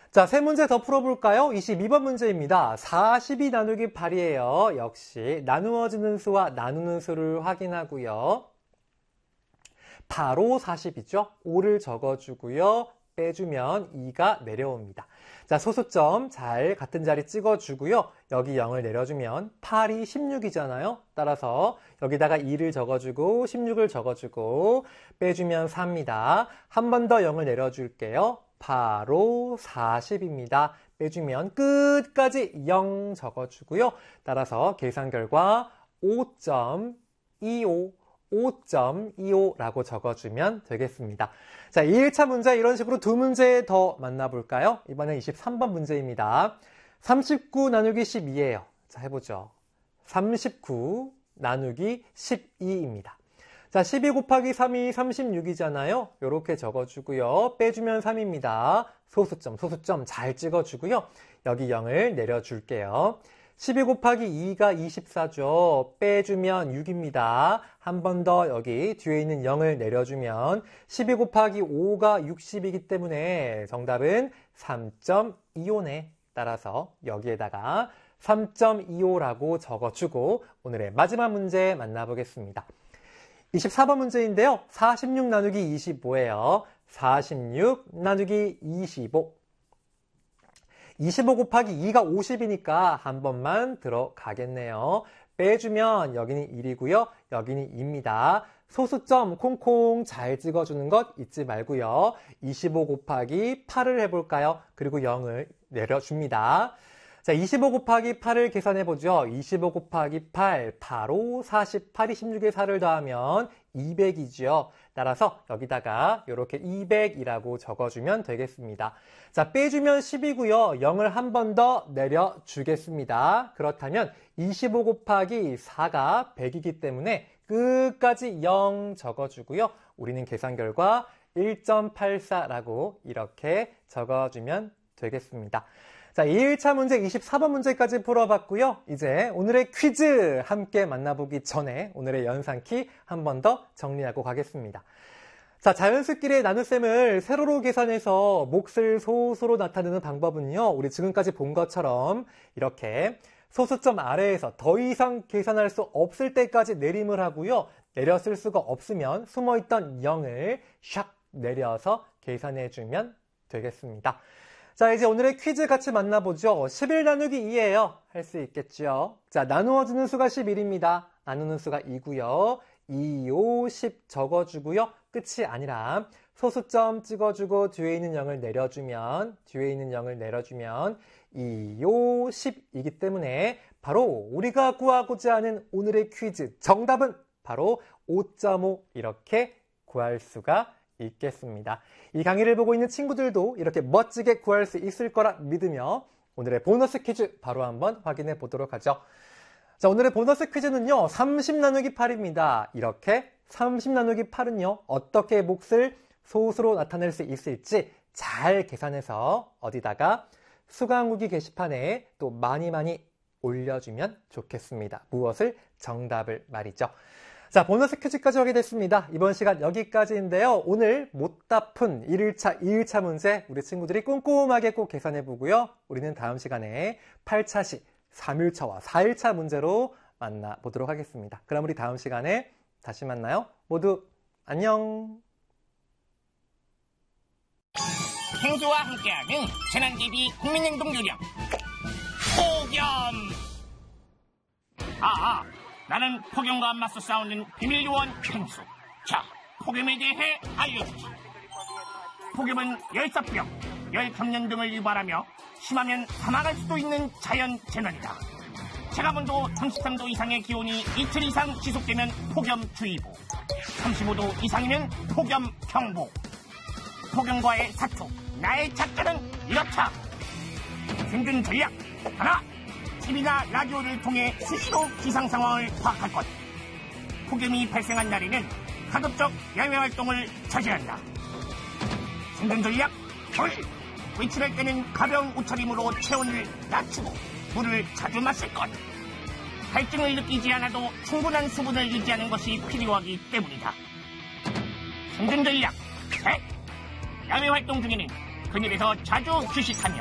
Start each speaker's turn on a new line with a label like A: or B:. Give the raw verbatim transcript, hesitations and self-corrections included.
A: 자, 세 문제 더 풀어볼까요? 이십이 번 문제입니다. 사십이 나누기 팔이에요. 역시 나누어지는 수와 나누는 수를 확인하고요. 바로 사십이죠. 오를 적어주고요. 빼주면 이가 내려옵니다. 자, 소수점 잘 같은 자리 찍어주고요. 여기 영을 내려주면 팔이 십육이잖아요. 따라서 여기다가 이를 적어주고 십육을 적어주고 빼주면 사입니다. 한 번 더 영을 내려줄게요. 바로 사십입니다. 빼주면 끝까지 영 적어주고요. 따라서 계산 결과 오 점 이오, 오 점 이오라고 적어주면 되겠습니다. 자, 이 일 차 문제 이런 식으로 두 문제 더 만나볼까요? 이번엔 이십삼 번 문제입니다. 삼십구 나누기 십이에요. 자, 해보죠. 삼십구 나누기 십이입니다. 자, 십이 곱하기 삼이 삼십육이잖아요. 이렇게 적어주고요. 빼주면 삼입니다. 소수점, 소수점 잘 찍어주고요. 여기 영을 내려줄게요. 십이 곱하기 이가 이십사죠. 빼주면 육입니다. 한 번 더 여기 뒤에 있는 영을 내려주면 십이 곱하기 오가 육십이기 때문에 정답은 삼 점 이오네. 따라서 여기에다가 삼 점 이오라고 적어주고 오늘의 마지막 문제 만나보겠습니다. 이십사 번 문제인데요. 사십육 나누기 이십오예요. 사십육 나누기 이십오. 이십오 곱하기 이가 오십이니까 한 번만 들어가겠네요. 빼주면 여기는 일이고요. 여기는 이입니다. 소수점 콩콩 잘 찍어주는 것 잊지 말고요. 이십오 곱하기 팔을 해볼까요? 그리고 영을 내려줍니다. 자, 이십오 곱하기 팔을 계산해보죠. 이십오 곱하기 팔, 바로 사십팔이 십육에 사를 더하면 이백이죠. 따라서 여기다가 이렇게 이백이라고 적어주면 되겠습니다. 자, 빼주면 십이고요. 영을 한 번 더 내려주겠습니다. 그렇다면 이십오 곱하기 사가 백이기 때문에 끝까지 영 적어주고요. 우리는 계산 결과 일 점 팔사라고 이렇게 적어주면 되겠습니다. 자, 이 일 차 문제 이십사 번 문제까지 풀어봤고요. 이제 오늘의 퀴즈 함께 만나보기 전에 오늘의 연산키 한 번 더 정리하고 가겠습니다. 자, 자연수끼리의 나눗셈을 세로로 계산해서 몫을 소수로 나타내는 방법은요. 우리 지금까지 본 것처럼 이렇게 소수점 아래에서 더 이상 계산할 수 없을 때까지 내림을 하고요. 내려 쓸 수가 없으면 숨어있던 영을 샥 내려서 계산해주면 되겠습니다. 자, 이제 오늘의 퀴즈 같이 만나보죠. 십일 나누기 이예요. 할 수 있겠죠. 자, 나누어지는 수가 십일입니다. 나누는 수가 이고요. 이, 오, 십 적어주고요. 끝이 아니라 소수점 찍어주고 뒤에 있는 영을 내려주면 뒤에 있는 영을 내려주면 이, 오, 십이기 때문에 바로 우리가 구하고자 하는 오늘의 퀴즈 정답은 바로 오 점 오 이렇게 구할 수가 있겠습니다. 이 강의를 보고 있는 친구들도 이렇게 멋지게 구할 수 있을 거라 믿으며 오늘의 보너스 퀴즈 바로 한번 확인해 보도록 하죠. 자, 오늘의 보너스 퀴즈는요. 삼십 나누기 팔입니다. 이렇게 삼십 나누기 팔은요. 어떻게 몫을 소수로 나타낼 수 있을지 잘 계산해서 어디다가 수강후기 게시판에 또 많이 많이 올려주면 좋겠습니다. 무엇을? 정답을 말이죠. 자, 보너스 퀴즈까지 하게 됐습니다. 이번 시간 여기까지인데요. 오늘 못다 푼 일 일 차, 이 일 차 문제 우리 친구들이 꼼꼼하게 꼭 계산해보고요. 우리는 다음 시간에 팔 차시, 삼 일 차와 사 일 차 문제로 만나보도록 하겠습니다. 그럼 우리 다음 시간에 다시 만나요. 모두 안녕!
B: 행주와 함께하는 재난대비 국민행동 요령 폭염! 아아! 나는 폭염과 맞서 싸우는 비밀 요원 행수. 자, 폭염에 대해 알려주지. 폭염은 열사병, 열감염 등을 유발하며 심하면 사망할 수도 있는 자연 재난이다. 체감온도 삼십삼 도 이상의 기온이 이틀 이상 지속되면 폭염주의보, 삼십오 도 이상이면 폭염경보. 폭염과의 사투, 나의 작전은 이렇다. 생존 전략 하나, 티비나 라디오를 통해 수시로 기상 상황을 파악할 것. 폭염이 발생한 날에는 가급적 야외 활동을 자제한다. 생존 전략 둘, 외출할 때는 가벼운 옷차림으로 체온을 낮추고 물을 자주 마실 것. 갈증을 느끼지 않아도 충분한 수분을 유지하는 것이 필요하기 때문이다. 생존 전략 셋, 야외 활동 중에는 그늘에서 자주 휴식하며